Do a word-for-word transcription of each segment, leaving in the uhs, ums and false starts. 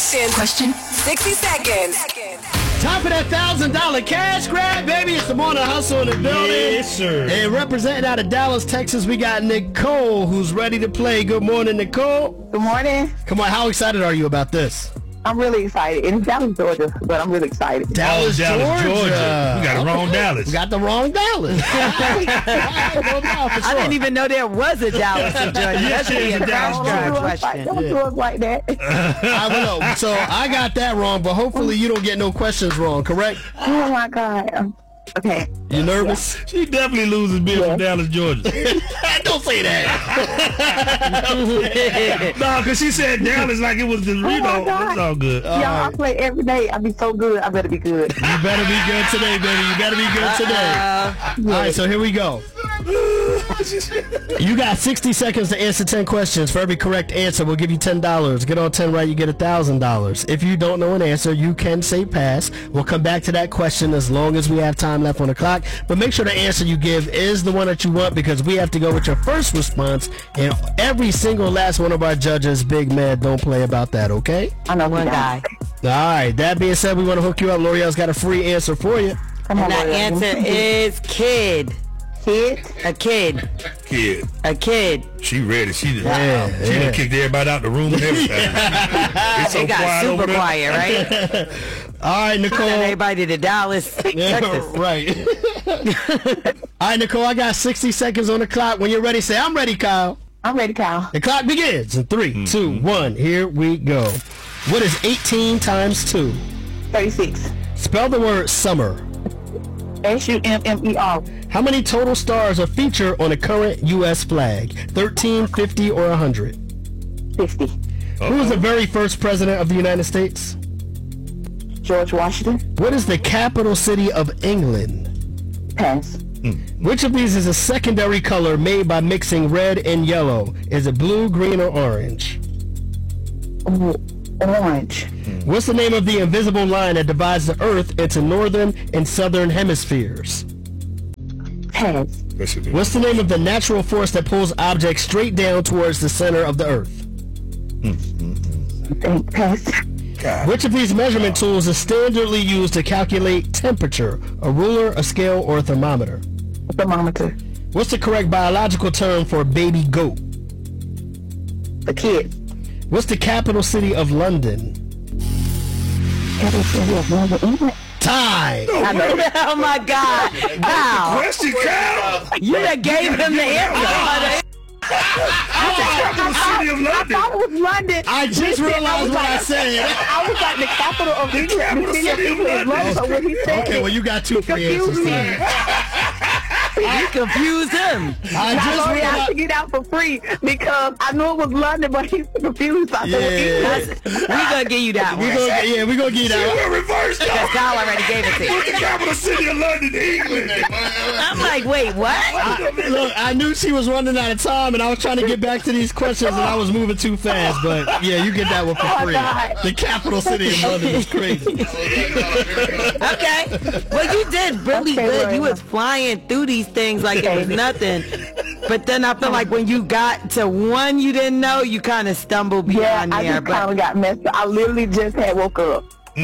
question. Question. sixty seconds. Time for that one thousand dollar cash grab, baby. It's the Morning Hustle in the building. Yes, sir. And representing out of Dallas, Texas, we got Nicole, who's ready to play. Good morning, Nicole. Good morning. Come on, how excited are you about this? I'm really excited. It's Dallas, Georgia, but I'm really excited. Dallas, oh, Dallas Georgia. Georgia. We got the wrong Dallas. We got the wrong Dallas. I didn't even know there was a Dallas in Georgia. That should be a Dallas, crash Georgia. question. Don't do us like that. I don't know. So I got that wrong, but hopefully you don't get no questions wrong, correct? Oh, my God. Okay. You nervous? She definitely loses being from Dallas, Georgia. Don't say that. No, because she said Dallas like it was the Reno. my God. That's all good. Y'all, I play every day. I be so good. I better be good. You better be good today, baby. You better be good today. All right, so here we go. You got sixty seconds to answer ten questions. For every correct answer, we'll give you ten dollars. Get on ten right, you get one thousand dollars. If you don't know an answer, you can say pass. We'll come back to that question as long as we have time left on the clock. But make sure the answer you give is the one that you want, because we have to go with your first response. And every single last one of our judges, big man, don't play about that, okay? I know One guy. All right, that being said, we want to hook you up. L'Oreal's got a free answer for you. Come on, And that L'Oreal. answer is kid. Kid. A kid. Kid. A kid. She ready. She just, Yeah, she yeah. done kicked everybody out the room and everything. It's so It got quiet over super there. quiet, right? All right, Send Nicole. everybody to Dallas, Yeah, Texas. right. All right, Nicole, I got sixty seconds on the clock. When you're ready, say, I'm ready, Kyle. I'm ready, Kyle. The clock begins in three, two, one. Here we go. What is eighteen times two? thirty-six. Spell the word summer. S U M M E R. How many total stars are featured on the current U S flag? thirteen, fifty, or one hundred? fifty. Who was the very first president of the United States? George Washington. What is the capital city of England? Pass. Which of these is a secondary color made by mixing red and yellow? Is it blue, green, or orange? Ooh, orange. What's the name of the invisible line that divides the Earth into northern and southern hemispheres? Pass. What's the name of the natural force that pulls objects straight down towards the center of the Earth? Think pass. God. Which of these measurement tools is standardly used to calculate temperature? A ruler, a scale, or a thermometer? Thermometer. What's the correct biological term for a baby goat? The kid. What's the capital city of London? England. Time! I know. Oh my God! Wow! Question, Kyle. You done gave him the answer. Capital city of I London. thought it was London. I just Listen, realized was what I like- said. I was like the capital of England. capital The city of city of England is London. So when he said Okay, it, well, you got two it free answers confused me. there. You confused him. I I just only had to realized. get out for free because I knew it was London, but he's confused. I said, Yeah. well, That's, we gonna give you that We one. gonna, yeah, we're going to get You out. were reversed, Because though. Kyle already gave it to you. What's the capital city of London, England? I'm like, wait, what? Look, I knew she was running out of time, and I was trying to get back to these questions, and I was moving too fast. But yeah, you get that one for Oh, free. God. The capital city of London is crazy. Okay. Well, you did really Okay, good. Lorena. You was flying through these things like it was nothing. But then I feel like when you got to one you didn't know, you kind of stumbled yeah, beyond I there. just kind But of got messed up. I literally just had woke up.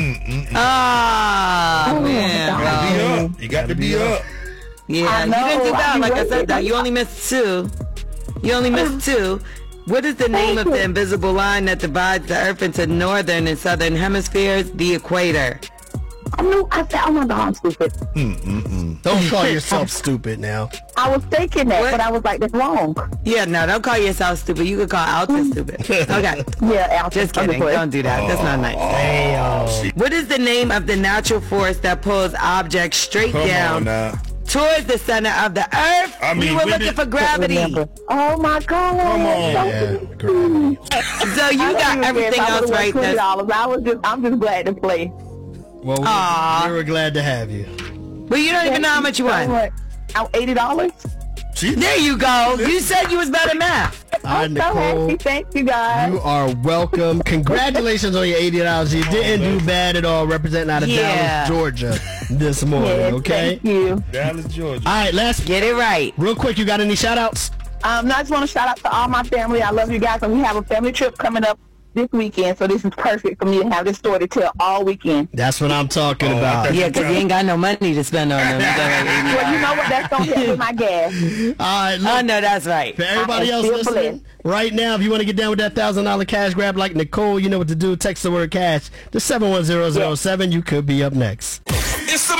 ah, Oh, man, God. bro. Be up. You got to be up. Yeah, I you didn't do know, bad. I Like I be said, though, waiting. you only missed two. You only missed two. What is the name of the invisible line that divides the Earth into northern and southern hemispheres? The equator. I knew. I said, oh my God, I'm stupid. Don't call yourself stupid now. I was thinking that, What? but I was like, that's wrong. Yeah, no, don't call yourself stupid. You could call Alta stupid. Okay. Yeah, Al, Just kidding. Don't do that. That's not nice. Damn. What is the name of the natural force that pulls objects straight Come on down now. towards the center of the Earth? I mean, we were we looking did- for gravity. Oh my God. Come on. Yeah, gravity. So you got everything else right. twenty That's, dollars. I was just, I'm just glad to play. Well, we, Aw. we were glad to have you. but you don't even know how much you won. I'm eighty dollars. There you go. You said you was better at math. All right, I'm so Nicole. happy. Thank you guys. You are welcome. Congratulations on your eighty dollars. You didn't do bad at all representing out of Yeah. Dallas, Georgia this morning, Yes, okay? Thank you. Dallas, Georgia. All right, last, Get it right. real quick, you got any shout outs? Um, I just want to shout out to all my family. I love you guys, and we have a family trip coming up this weekend, so this is perfect for me to have this story to tell all weekend. That's what I'm talking Oh, I about. thought Yeah, because you ain't got no money to spend on them. Well, you know what? That's going to help with my gas. All right, look, I know that's right. for everybody I else feel listening, right now, if you want to get down with that one thousand dollars cash grab like Nicole, you know what to do. Text the word cash to seven one zero zero seven. You could be up next.